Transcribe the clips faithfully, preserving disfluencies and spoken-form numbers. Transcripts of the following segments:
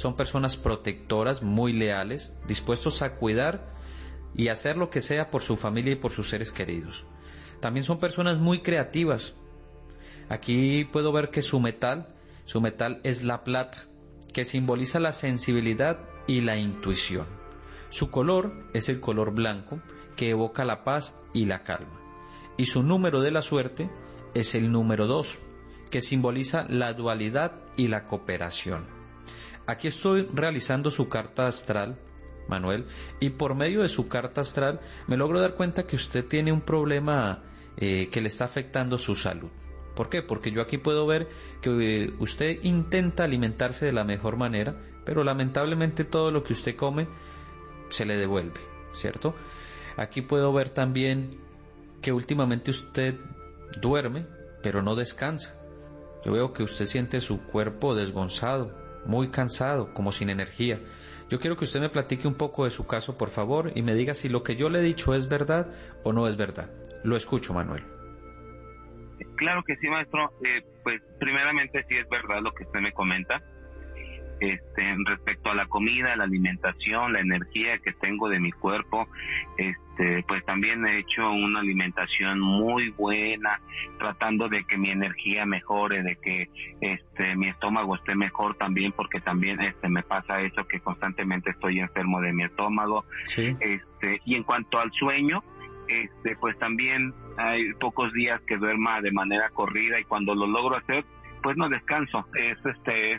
son personas protectoras, muy leales, dispuestos a cuidar y hacer lo que sea por su familia y por sus seres queridos. También son personas muy creativas. Aquí puedo ver que su metal, su metal es la plata, que simboliza la sensibilidad y la intuición. Su color es el color blanco, que evoca la paz y la calma. Y su número de la suerte es el número dos, que simboliza la dualidad y la cooperación. Aquí estoy realizando su carta astral, Manuel, y por medio de su carta astral me logro dar cuenta que usted tiene un problema eh, que le está afectando su salud. ¿Por qué? Porque yo aquí puedo ver que eh, usted intenta alimentarse de la mejor manera, pero lamentablemente todo lo que usted come se le devuelve, ¿cierto? Aquí puedo ver también que últimamente usted duerme, pero no descansa. Yo veo que usted siente su cuerpo desgonzado, muy cansado, como sin energía. Yo quiero que usted me platique un poco de su caso, por favor, y me diga si lo que yo le he dicho es verdad o no es verdad. Lo escucho, Manuel. Claro que sí, maestro. Eh, pues primeramente sí es verdad lo que usted me comenta. Este, respecto a la comida, la alimentación, la energía que tengo de mi cuerpo, este, pues también he hecho una alimentación muy buena, tratando de que mi energía mejore, de que este mi estómago esté mejor también, porque también este me pasa eso, que constantemente estoy enfermo de mi estómago. Sí. Este, y en cuanto al sueño, este, pues también hay pocos días que duerma de manera corrida, y cuando lo logro hacer, pues no descanso. Es este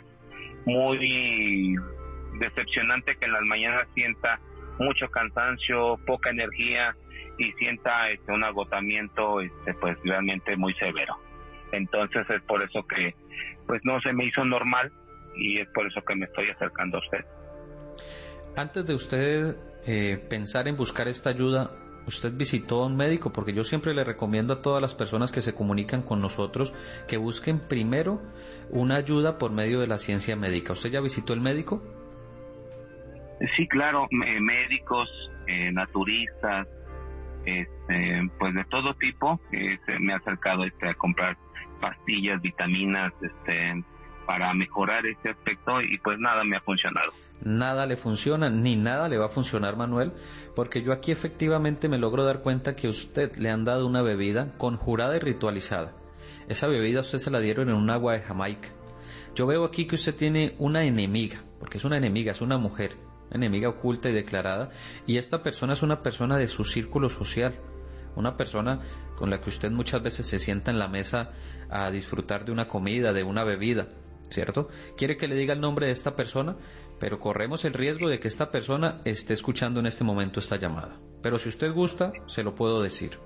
muy decepcionante que en las mañanas sienta mucho cansancio, poca energía y sienta este un agotamiento este pues realmente muy severo. Entonces es por eso que pues no se me hizo normal, y es por eso que me estoy acercando a usted. Antes de usted eh, pensar en buscar esta ayuda, ¿usted visitó a un médico? Porque yo siempre le recomiendo a todas las personas que se comunican con nosotros que busquen primero una ayuda por medio de la ciencia médica. ¿Usted ya visitó el médico? Sí, claro, eh, médicos, eh, naturistas, este, pues de todo tipo. Eh, se me ha acercado este, a comprar pastillas, vitaminas, este, para mejorar este aspecto, y pues nada me ha funcionado. Nada le funciona, ni nada le va a funcionar, Manuel, porque yo aquí efectivamente me logro dar cuenta que a usted le han dado una bebida conjurada y ritualizada. Esa bebida a usted se la dieron en un agua de Jamaica. Yo veo aquí que usted tiene una enemiga, porque es una enemiga, es una mujer, una enemiga oculta y declarada, y esta persona es una persona de su círculo social, una persona con la que usted muchas veces se sienta en la mesa a disfrutar de una comida, de una bebida, ¿cierto? Quiere que le diga el nombre de esta persona, pero corremos el riesgo de que esta persona esté escuchando en este momento esta llamada. Pero si usted gusta, se lo puedo decir.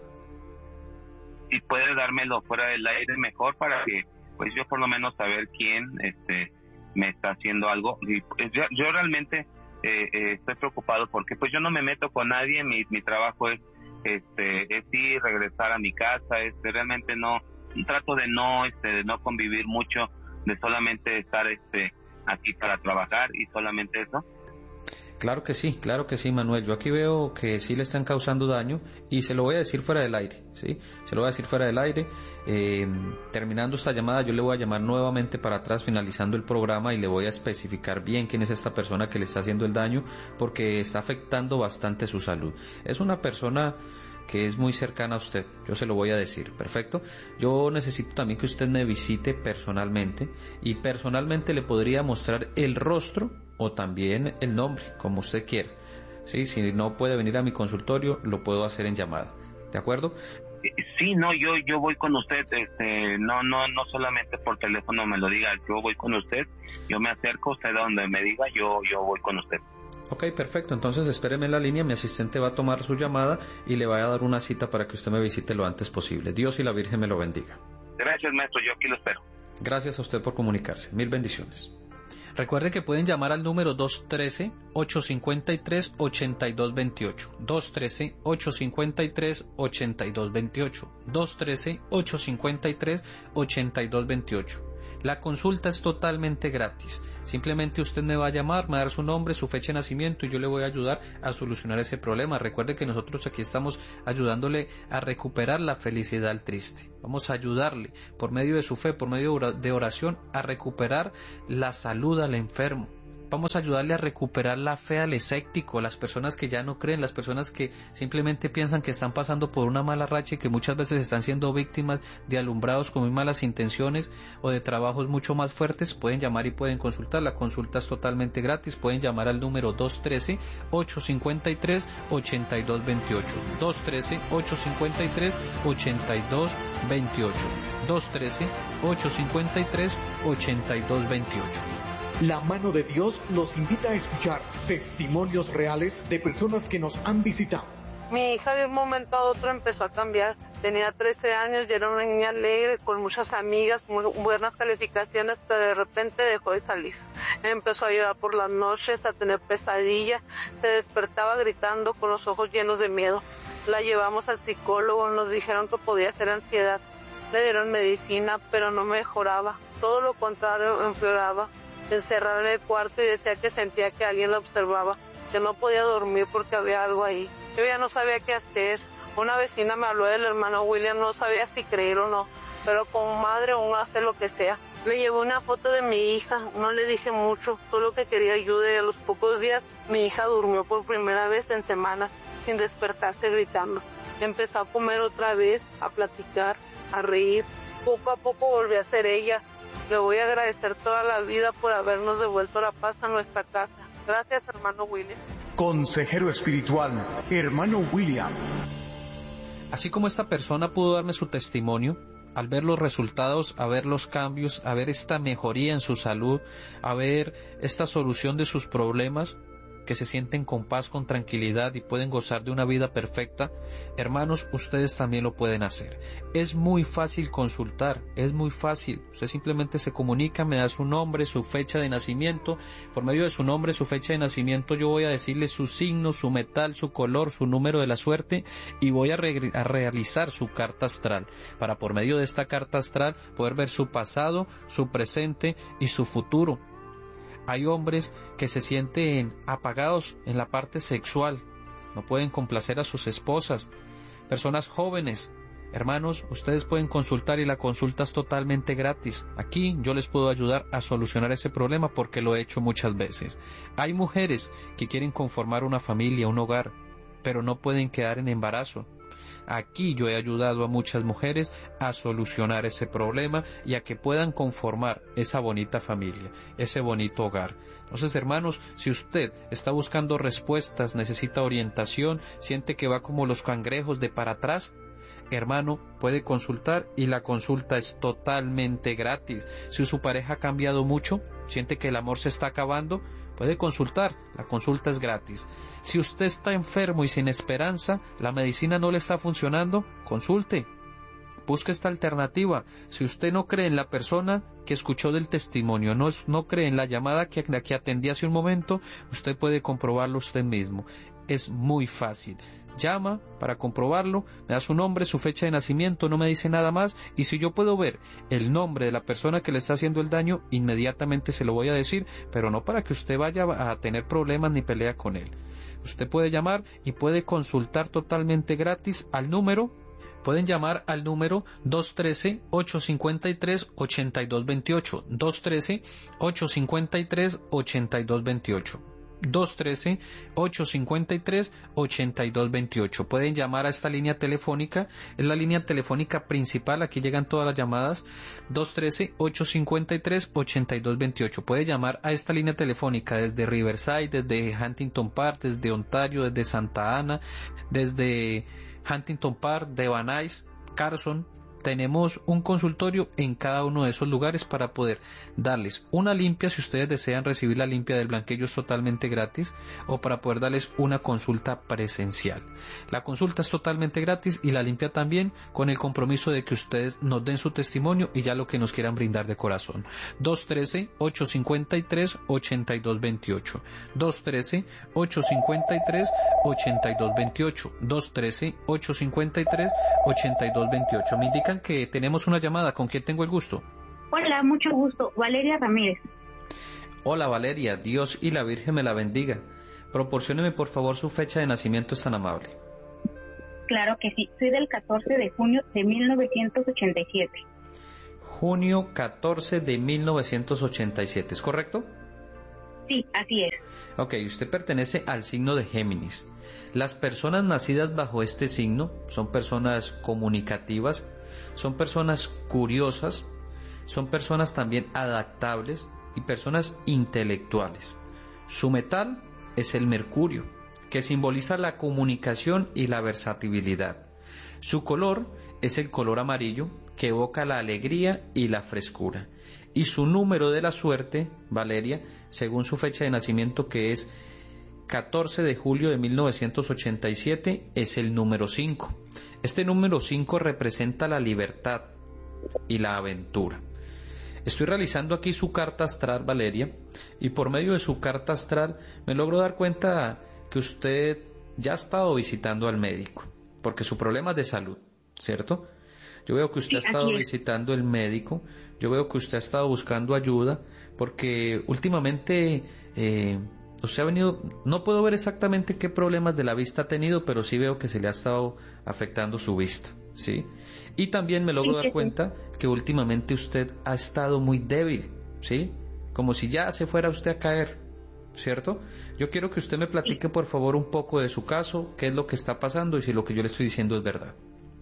Y puede dármelo fuera del aire mejor, para que pues yo por lo menos saber quién este me está haciendo algo. Y pues yo, yo realmente eh, eh, estoy preocupado, porque pues yo no me meto con nadie. Mi, mi trabajo es este es ir, regresar a mi casa. Este realmente no trato de no este de no convivir mucho, de solamente estar este aquí para trabajar y solamente eso. Claro que sí, claro que sí, Manuel. Yo aquí veo que sí le están causando daño, y se lo voy a decir fuera del aire, ¿sí? Se lo voy a decir fuera del aire. Eh, terminando esta llamada, yo le voy a llamar nuevamente para atrás, finalizando el programa, y le voy a especificar bien quién es esta persona que le está haciendo el daño, porque está afectando bastante su salud. Es una persona que es muy cercana a usted, yo se lo voy a decir, perfecto. Yo necesito también que usted me visite personalmente, y personalmente le podría mostrar el rostro o también el nombre, como usted quiera. ¿Sí? Si no puede venir a mi consultorio, lo puedo hacer en llamada, ¿de acuerdo? Sí, no, yo yo voy con usted, este, no no no solamente por teléfono me lo diga, yo voy con usted, yo me acerco, usted a donde me diga, yo yo voy con usted. Ok, perfecto, entonces espéreme en la línea, mi asistente va a tomar su llamada y le va a dar una cita para que usted me visite lo antes posible. Dios y la Virgen me lo bendiga. Gracias, maestro, yo aquí lo espero. Gracias a usted por comunicarse, mil bendiciones. Recuerde que pueden llamar al número dos uno tres, ocho cinco tres, ocho dos dos ocho, dos uno tres, ocho cinco tres, ocho dos dos ocho, dos uno tres, ocho cinco tres, ocho dos dos ocho. La consulta es totalmente gratis. Simplemente usted me va a llamar, me va a dar su nombre, su fecha de nacimiento, y yo le voy a ayudar a solucionar ese problema. Recuerde que nosotros aquí estamos ayudándole a recuperar la felicidad al triste. Vamos a ayudarle por medio de su fe, por medio de oración, a recuperar la salud al enfermo. vamos a ayudarle a recuperar la fe al escéptico, las personas que ya no creen, las personas que simplemente piensan que están pasando por una mala racha y que muchas veces están siendo víctimas de alumbrados con muy malas intenciones o de trabajos mucho más fuertes. Pueden llamar y pueden consultar, la consulta es totalmente gratis. Pueden llamar al número dos uno tres, ocho cinco tres, ocho dos dos ocho, dos uno tres, ocho cinco tres, ocho dos dos ocho, dos uno tres, ocho cinco tres, ocho dos dos ocho. La mano de Dios nos invita a escuchar testimonios reales de personas que nos han visitado. Mi hija de un momento a otro empezó a cambiar. Tenía trece años y era una niña alegre, con muchas amigas, muy buenas calificaciones, pero de repente dejó de salir. Empezó a llorar por las noches, a tener pesadillas, se despertaba gritando con los ojos llenos de miedo. La llevamos al psicólogo, nos dijeron que podía ser ansiedad. Le dieron medicina, pero no mejoraba. Todo lo contrario, empeoraba. Encerrada en el cuarto y decía que sentía que alguien la observaba, que no podía dormir porque había algo ahí. Yo ya no sabía qué hacer. Una vecina me habló del hermano William, no sabía si creer o no, pero como madre uno hace lo que sea. Le llevé una foto de mi hija, no le dije mucho, solo que quería ayuda, y a los pocos días mi hija durmió por primera vez en semanas, sin despertarse gritando. Empezó a comer otra vez, a platicar, a reír. Poco a poco volvió a ser ella. Le voy a agradecer toda la vida por habernos devuelto la paz a nuestra casa. Gracias, hermano William. Consejero espiritual, hermano William. Así como esta persona pudo darme su testimonio, al ver los resultados, a ver los cambios, a ver esta mejoría en su salud, a ver esta solución de sus problemas, que se sienten con paz, con tranquilidad y pueden gozar de una vida perfecta, hermanos, ustedes también lo pueden hacer. Es muy fácil consultar, es muy fácil. Usted simplemente se comunica, me da su nombre, su fecha de nacimiento. Por medio de su nombre, su fecha de nacimiento, yo voy a decirle su signo, su metal, su color, su número de la suerte, y voy a, re- a realizar su carta astral, para por medio de esta carta astral poder ver su pasado, su presente y su futuro. Hay hombres que se sienten apagados en la parte sexual, no pueden complacer a sus esposas. Personas jóvenes, hermanos, ustedes pueden consultar y la consulta es totalmente gratis. Aquí yo les puedo ayudar a solucionar ese problema porque lo he hecho muchas veces. Hay mujeres que quieren conformar una familia, un hogar, pero no pueden quedar en embarazo. Aquí yo he ayudado a muchas mujeres a solucionar ese problema y a que puedan conformar esa bonita familia, ese bonito hogar. Entonces, hermanos, si usted está buscando respuestas, necesita orientación, siente que va como los cangrejos de para atrás, hermano, puede consultar y la consulta es totalmente gratis. Si su pareja ha cambiado mucho, siente que el amor se está acabando, puede consultar, la consulta es gratis. Si usted está enfermo y sin esperanza, la medicina no le está funcionando, consulte. Busque esta alternativa. Si usted no cree en la persona que escuchó del testimonio, no, no cree en la llamada que, que atendí hace un momento, usted puede comprobarlo usted mismo. Es muy fácil. Llama para comprobarlo, me da su nombre, su fecha de nacimiento, no me dice nada más, y si yo puedo ver el nombre de la persona que le está haciendo el daño, inmediatamente se lo voy a decir, pero no para que usted vaya a tener problemas ni pelea con él. Usted puede llamar y puede consultar totalmente gratis al número. Pueden llamar al número dos uno tres, ocho cinco tres, ocho dos dos ocho, dos uno tres, ocho cinco tres, ocho dos dos ocho. dos uno tres, ocho cinco tres, ocho dos dos ocho. Pueden llamar a esta línea telefónica, es la línea telefónica principal, aquí llegan todas las llamadas, dos uno tres, ocho cinco tres, ocho dos dos ocho. Puede llamar a esta línea telefónica desde Riverside, desde Huntington Park, desde Ontario, desde Santa Ana, desde Huntington Park, de Van Nuys, Carson. Tenemos un consultorio en cada uno de esos lugares para poder darles una limpia, si ustedes desean recibir la limpia del blanquillo es totalmente gratis, o para poder darles una consulta presencial. La consulta es totalmente gratis y la limpia también, con el compromiso de que ustedes nos den su testimonio y ya lo que nos quieran brindar de corazón. dos uno tres, ocho cinco tres, ocho dos dos ocho. dos uno tres, ocho cinco tres, ocho dos dos ocho. dos uno tres, ocho cinco tres, ocho dos dos ocho. Me indica que tenemos una llamada. ¿Con quién tengo el gusto? Hola, mucho gusto. Valeria Ramírez. Hola Valeria, Dios y la Virgen me la bendiga. Proporcióneme por favor su fecha de nacimiento, es tan amable. Claro que sí, soy del catorce de junio de mil novecientos ochenta y siete. Junio catorce de mil novecientos ochenta y siete, ¿es correcto? Sí, así es. Ok, usted pertenece al signo de Géminis. Las personas nacidas bajo este signo son personas comunicativas, son personas curiosas, son personas también adaptables y personas intelectuales. Su metal es el mercurio, que simboliza la comunicación y la versatilidad. Su color es el color amarillo, que evoca la alegría y la frescura. Y su número de la suerte, Valeria, según su fecha de nacimiento, que es catorce de julio de mil novecientos ochenta y siete, es el número cinco. Este número cinco representa la libertad y la aventura. Estoy realizando aquí su carta astral, Valeria, y por medio de su carta astral me logro dar cuenta que usted ya ha estado visitando al médico, porque su problema es de salud, ¿cierto? Yo veo que usted ha estado visitando el médico, yo veo que usted ha estado buscando ayuda, porque últimamente eh, usted ha venido, no puedo ver exactamente qué problemas de la vista ha tenido, pero sí veo que se le ha estado afectando su vista, ¿sí? Y también me logro dar cuenta que últimamente usted ha estado muy débil, ¿sí? Como si ya se fuera usted a caer, ¿cierto? Yo quiero que usted me platique, por favor, un poco de su caso, qué es lo que está pasando y si lo que yo le estoy diciendo es verdad.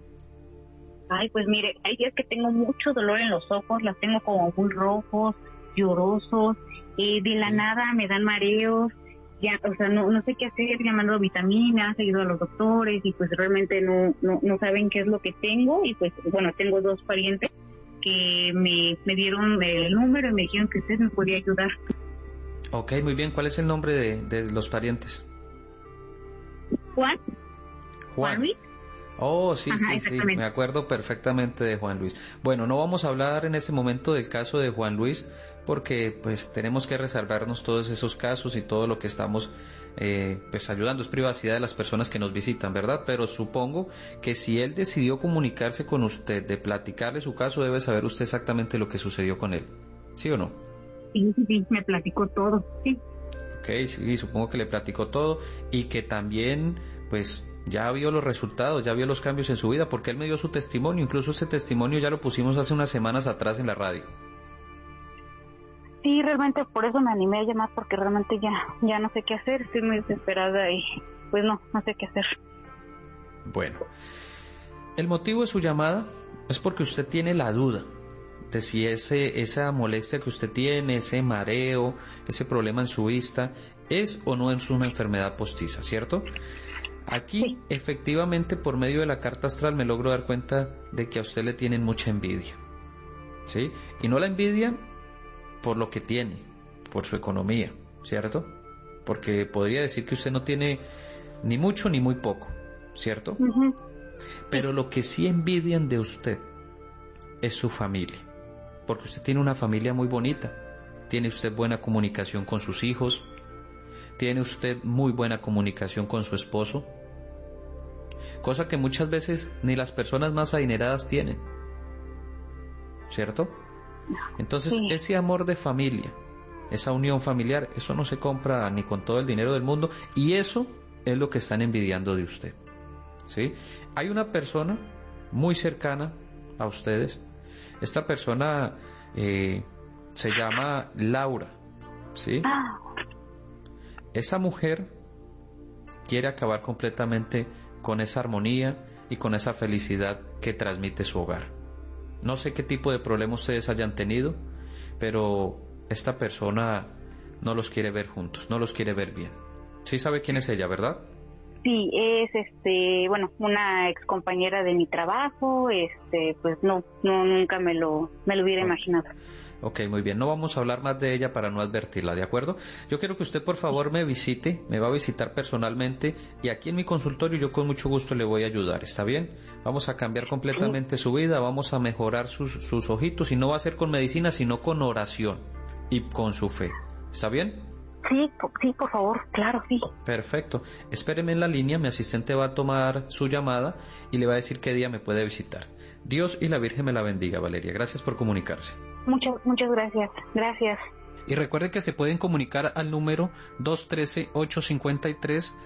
Ay, pues mire, hay días que tengo mucho dolor en los ojos, las tengo como muy rojos, llorosos, y de la sí. nada me dan mareos, ya, o sea, no, no sé qué hacer, llamando vitaminas, he ido a los doctores y pues realmente no, no, no saben qué es lo que tengo y pues bueno, tengo dos parientes que me, me dieron el número y me dijeron que usted me podía ayudar. Ok, muy bien, ¿cuál es el nombre de, de los parientes? Juan. Juan. Juan Luis. Oh, sí, Ajá, sí, sí, me acuerdo perfectamente de Juan Luis. Bueno, no vamos a hablar en este momento del caso de Juan Luis porque pues tenemos que reservarnos todos esos casos y todo lo que estamos eh, pues ayudando. Es privacidad de las personas que nos visitan, ¿verdad? Pero supongo que si él decidió comunicarse con usted, de platicarle su caso, debe saber usted exactamente lo que sucedió con él, ¿sí o no? Sí, sí, me platicó todo, sí. Ok, sí, supongo que le platicó todo y que también pues ya vio los resultados, ya vio los cambios en su vida, porque él me dio su testimonio, incluso ese testimonio ya lo pusimos hace unas semanas atrás en la radio. Sí, realmente por eso me animé a llamar, porque realmente ya, ya no sé qué hacer, estoy muy desesperada y pues no, no sé qué hacer. Bueno, el motivo de su llamada es porque usted tiene la duda de si ese, esa molestia que usted tiene, ese mareo, ese problema en su vista, es o no es una enfermedad postiza, ¿cierto? Aquí, sí. Efectivamente, por medio de la carta astral me logro dar cuenta de que a usted le tienen mucha envidia, ¿sí? Y no la envidia por lo que tiene, por su economía, ¿cierto? Porque podría decir que usted no tiene ni mucho ni muy poco, ¿cierto? Uh-huh. Pero lo que sí envidian de usted es su familia, porque usted tiene una familia muy bonita, tiene usted buena comunicación con sus hijos, tiene usted muy buena comunicación con su esposo, cosa que muchas veces ni las personas más adineradas tienen, ¿cierto? Entonces sí. Ese amor de familia, esa unión familiar, eso no se compra ni con todo el dinero del mundo, y eso es lo que están envidiando de usted, ¿sí? Hay una persona muy cercana a ustedes, esta persona eh, se llama Laura, ¿sí? Ah. Esa mujer quiere acabar completamente con esa armonía y con esa felicidad que transmite su hogar. No sé qué tipo de problemas ustedes hayan tenido, pero esta persona no los quiere ver juntos, no los quiere ver bien. ¿Sí sabe quién es ella, verdad? Sí, es este, bueno, una ex compañera de mi trabajo, este, pues no, no nunca me lo, me lo hubiera okay. imaginado. Ok, muy bien, no vamos a hablar más de ella para no advertirla, ¿de acuerdo? Yo quiero que usted por favor me visite, me va a visitar personalmente y aquí en mi consultorio yo con mucho gusto le voy a ayudar, ¿está bien? Vamos a cambiar completamente sí. su vida, vamos a mejorar sus, sus ojitos y no va a ser con medicina sino con oración y con su fe, ¿está bien? Sí, sí, por favor, claro, sí. Perfecto, espéreme en la línea, mi asistente va a tomar su llamada y le va a decir qué día me puede visitar. Dios y la Virgen me la bendiga, Valeria, gracias por comunicarse. Muchas, muchas gracias, gracias. Y recuerden que se pueden comunicar al número dos uno tres, ocho cinco tres,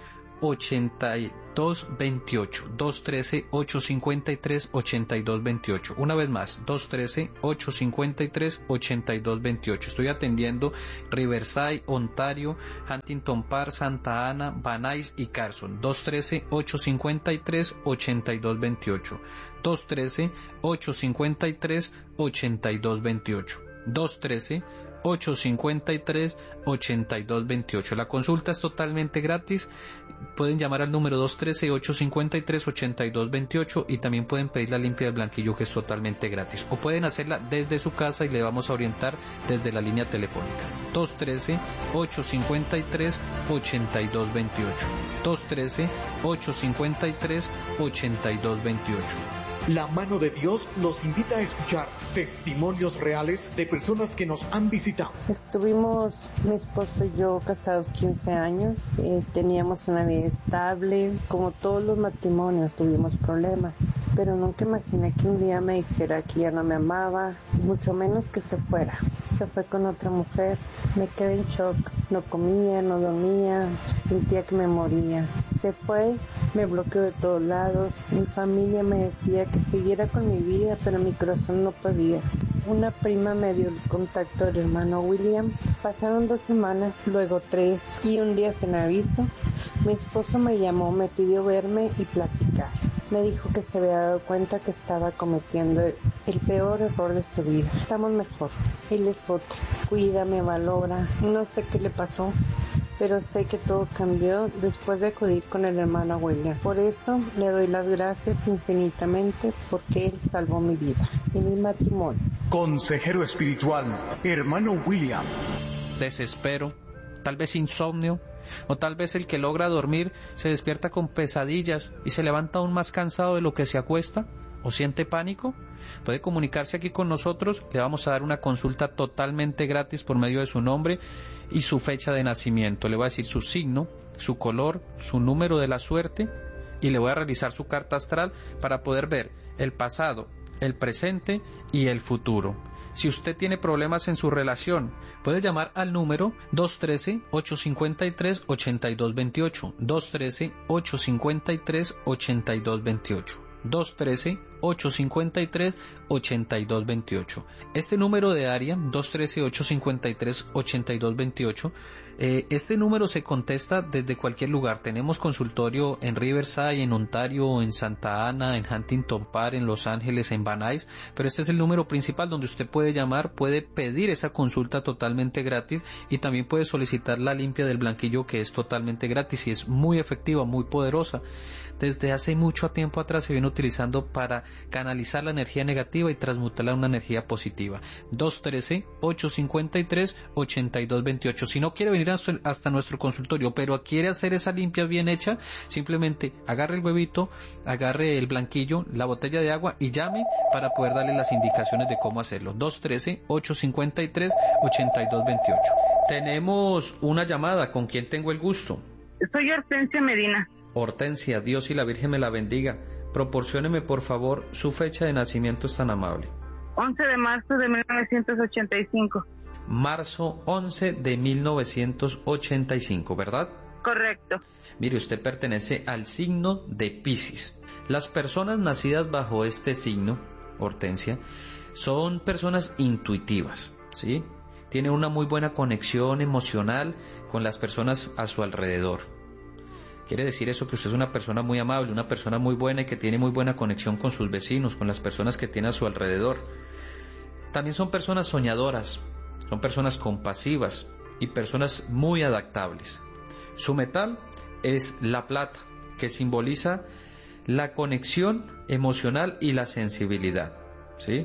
ochenta y dos veintiocho. dos uno tres, ocho cinco tres, ocho dos dos ocho. Una vez más, dos uno tres, ocho cinco tres, ocho dos dos ocho. Estoy atendiendo Riverside, Ontario, Huntington Park, Santa Ana, Van Nuys y Carson. dos uno tres, ocho cinco tres, ocho dos dos ocho. dos uno tres, ocho cinco tres, ocho dos dos ocho. dos uno tres, ocho cinco tres, ocho dos dos ocho. La consulta es totalmente gratis. Pueden llamar al número dos uno tres, ocho cinco tres, ocho dos dos ocho y también pueden pedir la limpia del blanquillo, que es totalmente gratis, o pueden hacerla desde su casa y le vamos a orientar desde la línea telefónica. dos uno tres, ocho cinco tres, ocho dos dos ocho. dos uno tres, ocho cinco tres, ocho dos dos ocho. La mano de Dios nos invita a escuchar testimonios reales de personas que nos han visitado. Estuvimos, mi esposo y yo, casados quince años, eh, teníamos una vida estable, como todos los matrimonios tuvimos problemas, pero nunca imaginé que un día me dijera que ya no me amaba, mucho menos que se fuera. Se fue con otra mujer, me quedé en shock, no comía, no dormía, sentía que me moría. Se fue, me bloqueó de todos lados, mi familia me decía que siguiera con mi vida, pero mi corazón no podía. Una prima me dio el contacto del hermano William. Pasaron dos semanas, luego tres, y un día sin aviso, mi esposo me llamó, me pidió verme y platicar. Me dijo que se había dado cuenta que estaba cometiendo el peor error de su vida. Estamos mejor. Él es otro. Cuida, me valora. No sé qué le pasó, pero sé que todo cambió después de acudir con el hermano William. Por eso le doy las gracias infinitamente, porque él salvó mi vida y mi matrimonio. Consejero espiritual, hermano William. Desespero, tal vez insomnio, o tal vez el que logra dormir se despierta con pesadillas y se levanta aún más cansado de lo que se acuesta, o siente pánico. Puede comunicarse aquí con nosotros. Le vamos a dar una consulta totalmente gratis por medio de su nombre y su fecha de nacimiento. Le voy a decir su signo, su color, su número de la suerte, y le voy a realizar su carta astral para poder ver el pasado, el presente y el futuro. Si usted tiene problemas en su relación, puede llamar al número dos uno tres, ocho cinco tres, ocho dos dos ocho. dos uno tres, ocho cinco tres, ocho dos dos ocho. dos uno tres, ocho cinco tres, ocho dos dos ocho. Este número de área, dos uno tres, ocho cinco tres, ocho dos dos ocho, eh, este número se contesta desde cualquier lugar. Tenemos consultorio en Riverside, en Ontario, en Santa Ana, en Huntington Park, en Los Ángeles, en Van Nuys, pero este es el número principal donde usted puede llamar, puede pedir esa consulta totalmente gratis y también puede solicitar la limpia del blanquillo, que es totalmente gratis y es muy efectiva, muy poderosa. Desde hace mucho tiempo atrás se viene utilizando para canalizar la energía negativa y transmutarla a una energía positiva. dos uno tres, ocho cinco tres, ocho dos dos ocho. Si no quiere venir hasta nuestro consultorio, pero quiere hacer esa limpia bien hecha, simplemente agarre el huevito, agarre el blanquillo, la botella de agua y llame para poder darle las indicaciones de cómo hacerlo. dos uno tres, ocho cinco tres, ocho dos dos ocho. Tenemos una llamada. ¿Con quién tengo el gusto? Soy Hortensia Medina. Hortensia, Dios y la Virgen me la bendiga. Proporcióneme por favor su fecha de nacimiento, es tan amable. once de marzo de mil novecientos ochenta y cinco. Marzo once de mil novecientos ochenta y cinco, ¿verdad? Correcto. Mire, usted pertenece al signo de Piscis. Las personas nacidas bajo este signo, Hortensia, son personas intuitivas, ¿sí? Tienen una muy buena conexión emocional con las personas a su alrededor. Quiere decir eso que usted es una persona muy amable, una persona muy buena y que tiene muy buena conexión con sus vecinos, con las personas que tiene a su alrededor. También son personas soñadoras, son personas compasivas y personas muy adaptables. Su metal es la plata, que simboliza la conexión emocional y la sensibilidad, ¿sí?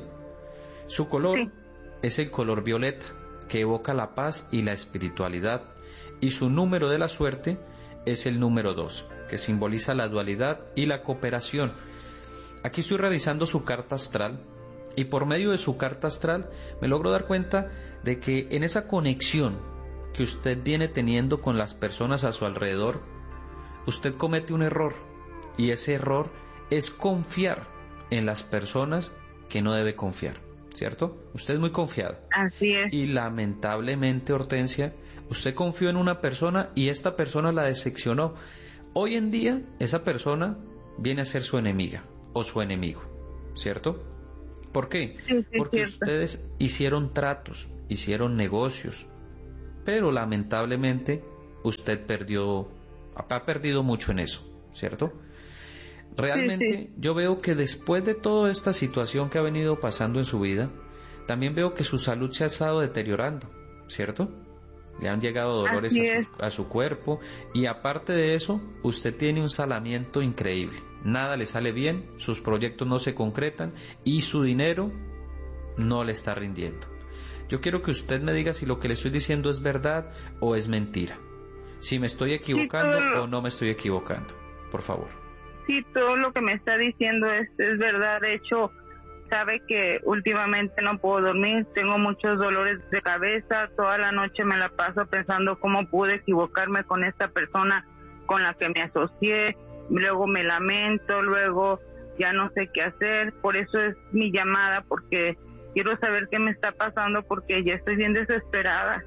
Su color sí. es el color violeta, que evoca la paz y la espiritualidad, y su número de la suerte es el número dos, que simboliza la dualidad y la cooperación. Aquí estoy revisando su carta astral y por medio de su carta astral me logro dar cuenta de que en esa conexión que usted viene teniendo con las personas a su alrededor, usted comete un error, y ese error es confiar en las personas que no debe confiar, ¿cierto? Usted es muy confiado. Así es. Y lamentablemente, Hortensia, usted confió en una persona y esta persona la decepcionó. Hoy en día esa persona viene a ser su enemiga o su enemigo, ¿cierto? ¿Por qué? Sí, sí, Porque cierto. ustedes hicieron tratos, hicieron negocios, pero lamentablemente usted perdió, ha perdido mucho en eso, ¿cierto? Realmente Sí, sí. yo veo que después de toda esta situación que ha venido pasando en su vida, también veo que su salud se ha estado deteriorando, ¿cierto? Le han llegado dolores Así a es. su, a su cuerpo, y aparte de eso, usted tiene un salamiento increíble. Nada le sale bien, sus proyectos no se concretan y su dinero no le está rindiendo. Yo quiero que usted me diga si lo que le estoy diciendo es verdad o es mentira. Si me estoy equivocando Sí, todo... o no me estoy equivocando, por favor. Sí, todo lo que me está diciendo es, es verdad. De hecho, sabe que últimamente no puedo dormir, tengo muchos dolores de cabeza, toda la noche me la paso pensando cómo pude equivocarme con esta persona con la que me asocié, luego me lamento, luego ya no sé qué hacer. Por eso es mi llamada, porque quiero saber qué me está pasando, porque ya estoy bien desesperada.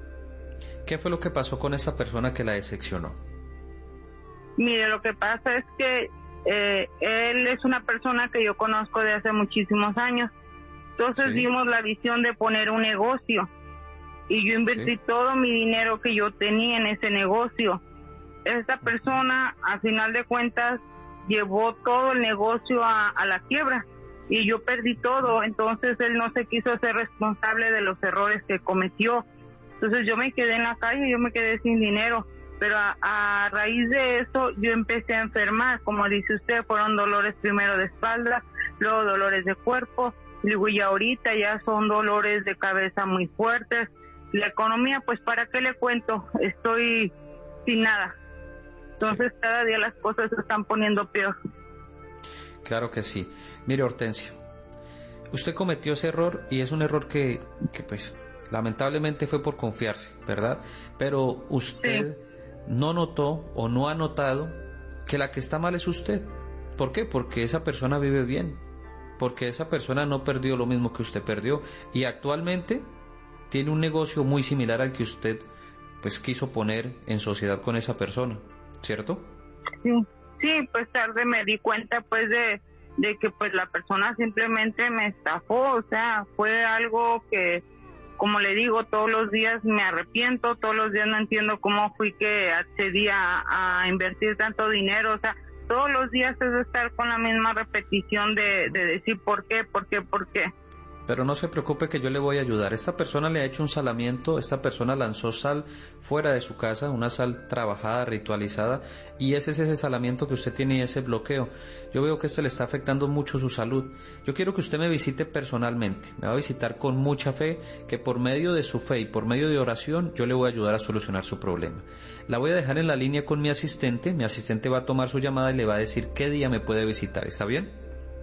¿Qué fue lo que pasó con esa persona que la decepcionó? Mire, lo que pasa es que eh, él es una persona que yo conozco de hace muchísimos años. Entonces Sí. vimos la visión de poner un negocio y yo invertí Sí. todo mi dinero que yo tenía en ese negocio. Esta persona, a final de cuentas, llevó todo el negocio a, a la quiebra y yo perdí todo. Entonces él no se quiso hacer responsable de los errores que cometió. Entonces yo me quedé en la calle, yo me quedé sin dinero. Pero a, a raíz de eso yo empecé a enfermar, como dice usted, fueron dolores primero de espalda, luego dolores de cuerpo, digo, y ahorita ya son dolores de cabeza muy fuertes. La economía, pues ¿para qué le cuento? Estoy sin nada. Entonces cada día las cosas se están poniendo peor. Claro que sí. Mire, Hortensia, usted cometió ese error y es un error que, que pues lamentablemente fue por confiarse, ¿verdad? Pero usted... Sí. no notó o no ha notado que la que está mal es usted. ¿Por qué? Porque esa persona vive bien, porque esa persona no perdió lo mismo que usted perdió y actualmente tiene un negocio muy similar al que usted pues quiso poner en sociedad con esa persona, ¿cierto? Sí, sí, pues tarde me di cuenta pues de, de que pues la persona simplemente me estafó, o sea, fue algo que, como le digo, todos los días me arrepiento, todos los días no entiendo cómo fui que accedí a, a invertir tanto dinero, o sea, todos los días es estar con la misma repetición de, de decir por qué, por qué, por qué. Pero no se preocupe que yo le voy a ayudar. Esta persona le ha hecho un salamiento, esta persona lanzó sal fuera de su casa, una sal trabajada, ritualizada, y ese es ese salamiento que usted tiene y ese bloqueo. Yo veo que este le está afectando mucho su salud. Yo quiero que usted me visite personalmente, me va a visitar con mucha fe, que por medio de su fe y por medio de oración yo le voy a ayudar a solucionar su problema. La voy a dejar en la línea con mi asistente, mi asistente va a tomar su llamada y le va a decir qué día me puede visitar, ¿está bien?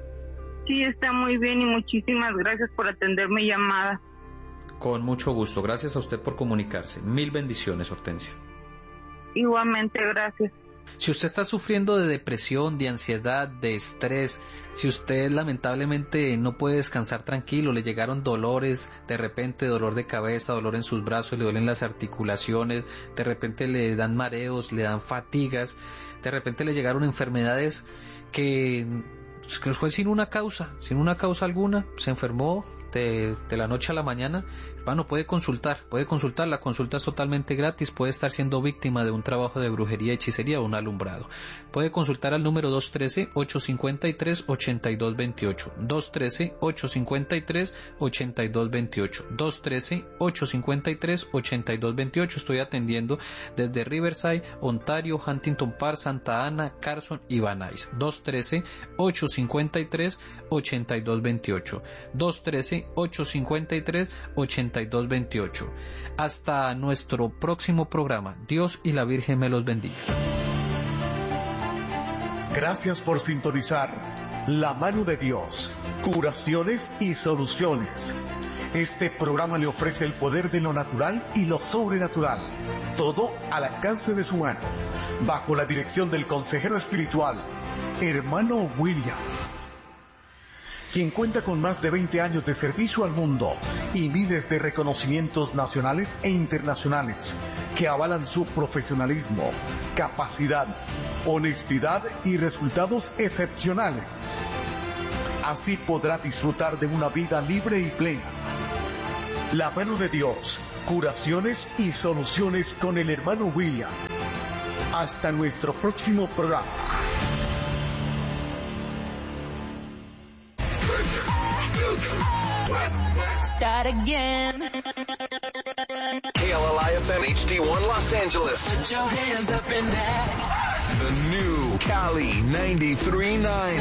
Sí, está muy bien y muchísimas gracias por atender mi llamada. Con mucho gusto, gracias a usted por comunicarse. Mil bendiciones, Hortensia. Igualmente, gracias. Si usted está sufriendo de depresión, de ansiedad, de estrés, si usted lamentablemente no puede descansar tranquilo, le llegaron dolores, de repente dolor de cabeza, dolor en sus brazos, le duelen las articulaciones, de repente le dan mareos, le dan fatigas, de repente le llegaron enfermedades que... que fue sin una causa, sin una causa alguna, se enfermó de, de la noche a la mañana, hermano, puede consultar, puede consultar, la consulta es totalmente gratis, puede estar siendo víctima de un trabajo de brujería, hechicería o un alumbrado. Puede consultar al número dos uno tres, ocho cinco tres, ocho dos dos ocho, dos uno tres, ocho cinco tres, ocho dos dos ocho, dos uno tres, ocho cinco tres, ocho dos dos ocho. Estoy atendiendo desde Riverside, Ontario, Huntington Park, Santa Ana, Carson y Van Nuys. dos uno tres, ocho cinco tres, ocho dos dos ocho, dos uno tres, ocho cinco tres, ocho dos dos ocho. Hasta nuestro próximo programa. Dios y la Virgen me los bendiga. Gracias por sintonizar La Mano de Dios, curaciones y soluciones. Este programa le ofrece el poder de lo natural y lo sobrenatural, todo al alcance de su mano, bajo la dirección del consejero espiritual, hermano William. quien cuenta con más de veinte años de servicio al mundo y miles de reconocimientos nacionales e internacionales que avalan su profesionalismo, capacidad, honestidad y resultados excepcionales. Así podrá disfrutar de una vida libre y plena. La mano de Dios, curaciones y soluciones con el hermano William. Hasta nuestro próximo programa. Start again. K L L I F M H D one Los Angeles. Put your hands up in that. The new Cali ninety-three point nine.